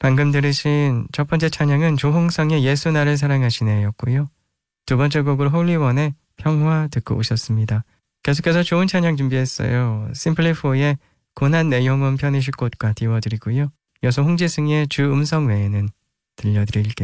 방금 들으신 첫 번째 찬양은 조홍성의 예수 나를 사랑하시네 였고요. 두 번째 곡으로 홀리원의 평화 듣고 오셨습니다. 계속해서 좋은 찬양 준비했어요. 심플리4의 고난 내 영혼 편히쉴 곳과 띄워드리고요. 이어서 홍지승의 주 음성 외에는 들려드릴게요.